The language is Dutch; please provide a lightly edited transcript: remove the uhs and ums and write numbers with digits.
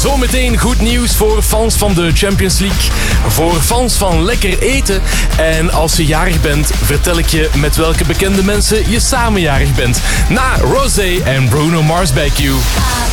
Zometeen goed nieuws voor fans van de Champions League. Voor fans van lekker eten. En als je jarig bent, vertel ik je met welke bekende mensen je samen jarig bent. Na Rosé en Bruno Mars bij Q.